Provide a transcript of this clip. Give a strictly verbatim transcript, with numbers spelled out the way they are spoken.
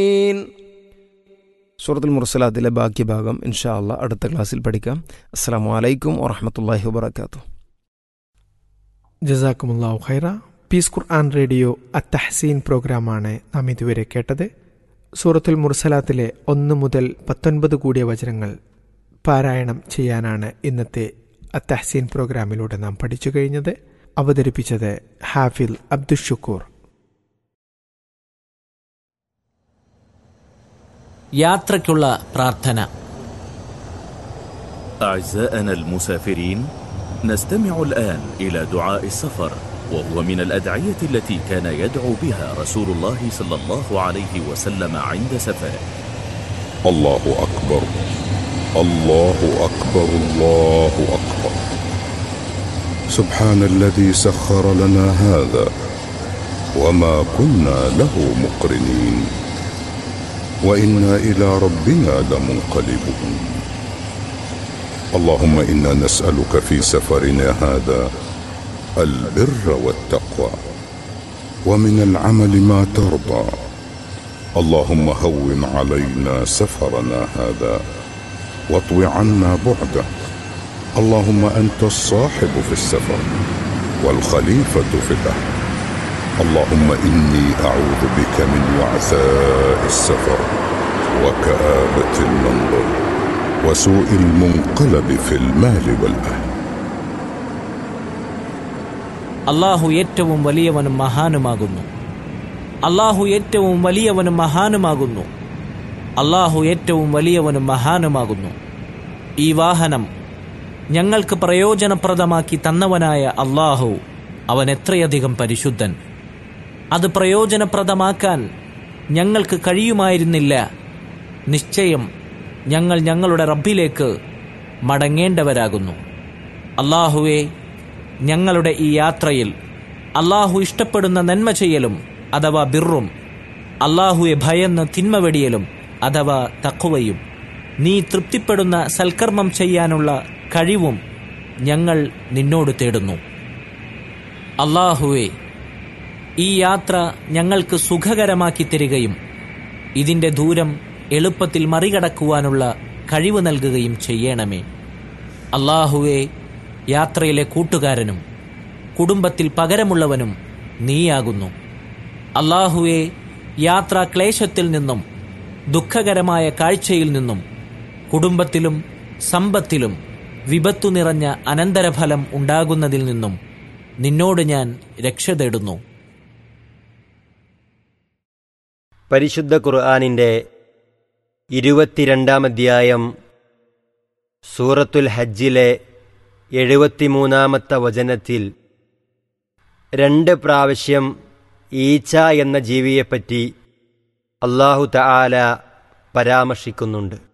സൂറത്തുൽ മുർസലാത്തിലെ ബാക്കി ഭാഗം ഇൻഷാ അല്ലാ അടുത്ത ക്ലാസ്സിൽ പഠിക്കാം. അസ്സലാമു അലൈക്കും വറഹ്മത്തുള്ളാഹി വബറകാതുഹു. ജസാക്കുമുല്ലാഹു ഖൈറ. പീസ് ഖുർആൻ റേഡിയോ അത്തഹ്സീൻ പ്രോഗ്രാമാണ് നാം ഇതുവരെ കേട്ടത്. സൂറത്തുൽ മുർസലാത്തിലെ ഒന്ന് മുതൽ പത്തൊൻപത് കൂടിയ വചനങ്ങൾ പാരായണം ചെയ്യാനാണ് ഇന്നത്തെ അത്തഹ്സീൻ പ്രോഗ്രാമിലൂടെ നാം പഠിച്ചു കഴിഞ്ഞത്. അവതരിപ്പിച്ചത് ഹാഫിൽ അബ്ദുഷുക്കൂർ. യാത്രയ്ക്കുള്ള പ്രാർത്ഥന. أعزائنا المسافرين، نستمع الآن إلى دعاء السفر، وهو من الأدعية التي كان يدعو بها رسول الله صلى الله عليه وسلم عند سفره. الله أكبر الله أكبر الله أكبر سبحان الذي سخر لنا هذا وما كنا له مقرنين وإنا إلى ربنا لمنقلبون. اللهم إنا نسألك في سفرنا هذا البر والتقوى ومن العمل ما ترضى. اللهم هون علينا سفرنا هذا واطو عنا بعده. اللهم أنت الصاحب في السفر والخليفة في الأهل. اللهم إني أعوذ بك من وعثاء السفر وكآبة المنظر وسوء المنقلب في المال والأهل. അല്ലാഹു ഏറ്റവും വലിയവനും മഹാനുമാകുന്നു. അല്ലാഹു ഏറ്റവും വലിയവനും മഹാനുമാകുന്നു. അല്ലാഹു ഏറ്റവും വലിയവനും മഹാനുമാകുന്നു. ഈ വാഹനം ഞങ്ങൾക്ക് പ്രയോജനപ്രദമാക്കി തന്നവനായ അല്ലാഹു, അവൻ എത്രയധികം പരിശുദ്ധൻ. അത് പ്രയോജനപ്രദമാക്കാൻ ഞങ്ങൾക്ക് കഴിയുമായിരുന്നില്ല. നിശ്ചയം ഞങ്ങൾ ഞങ്ങളുടെ റബ്ബിലേക്ക് മടങ്ങേണ്ടവരാകുന്നു. അല്ലാഹുവേ, ഞങ്ങളുടെ ഈ യാത്രയിൽ അല്ലാഹു ഇഷ്ടപ്പെടുന്ന നന്മ ചെയ്യലും അഥവാ ബിറും, അല്ലാഹുവെ ഭയന്ന് തിന്മ വെടിയലും അഥവാ തഖ്വയും, നീ തൃപ്തിപ്പെടുന്ന സൽക്കർമ്മം ചെയ്യാനുള്ള കഴിവും ഞങ്ങൾ നിന്നോട് തേടുന്നു. അല്ലാഹുവേ, ഈ യാത്ര ഞങ്ങൾക്ക് സുഖകരമാക്കി തരികയും ഇതിൻ്റെ ദൂരം എളുപ്പത്തിൽ മറികടക്കുവാനുള്ള കഴിവ് നൽകുകയും ചെയ്യണമേ. അല്ലാഹുവേ, യാത്രയിലെ കൂട്ടുകാരനും കുടുംബത്തിൽ പകരമുള്ളവനും നീയാകുന്നു. അല്ലാഹുവേ, യാത്രാ ക്ലേശത്തിൽ നിന്നും ദുഃഖകരമായ കാഴ്ചയിൽ നിന്നും കുടുംബത്തിലും സമ്പത്തിലും വിപത്തു നിറഞ്ഞ അനന്തരഫലം ഉണ്ടാകുന്നതിൽ നിന്നും നിന്നോട് ഞാൻ രക്ഷ തേടുന്നു. പരിശുദ്ധ ഖുർആനിൻ്റെ ഇരുപത്തിരണ്ടാം അധ്യായം സൂറത്തുൽ ഹജ്ജിലെ എഴുപത്തിമൂന്നാമത്തെ വചനത്തിൽ രണ്ട് പ്രാവശ്യം ഈച്ച എന്ന ജീവിയെപ്പറ്റി അല്ലാഹു തആല പരാമർശിക്കുന്നുണ്ട്.